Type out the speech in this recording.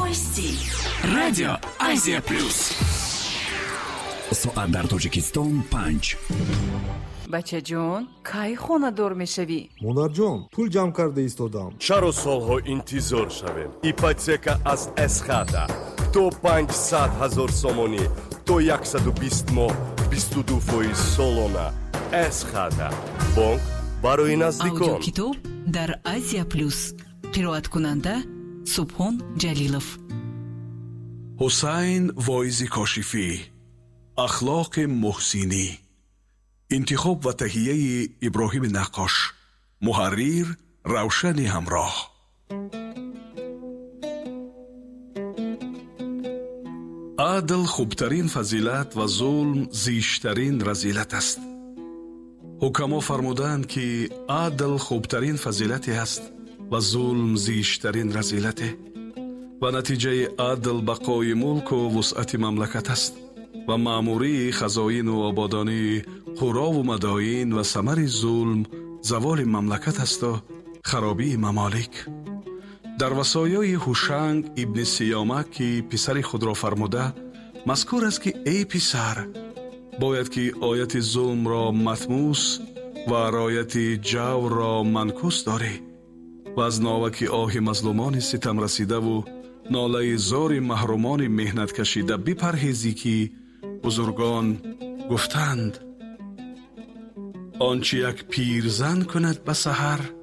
новости. Радио Азия Плюс. ساعت در تاجیکستان 5. بچه جون کی خونه دور میشوی؟ مونار جون پول جمع کرده ایستادم. چرا سالها انتظار شویم؟ ایپاتека از اسخاتا تو 500,000 сомони تو 120 ماه 22% солона. اسخاتا бонк барои наздикон. аудиокитоб дар Азия Плюс. қироат кунанда Субҳон Ҷалилов. ҳусайн воизи кошифӣ. اخلاق محسینی. انتخاب و تهیه ابراهیم نقاش. محرر روشن همراه. عدل خوبترین فضیلت و ظلم زیشترین رذیلت است. حکما فرمودند که عدل خوبترین فضیلتی است و ظلم زیشترین رذیلت و نتیجه عدل بقای ملک و وسعت مملکت است و مأموری خزائن و آبادانی قرا و مدائن و ثمر ظلم زوال مملکت است و خرابی ممالک. در وصایای هوشنگ ابن سیامک که پسر خود را فرموده مذکور است که ای پسر باید که آیت ظلم را مطموس و رایت جور را منکوس داری و از ناوک آه مظلومان ستم رسیده و ناله زار محرومان مهنت کشیده بپرهیزی که بزرگان گفتند آنچه یک پیرزن کند به سحر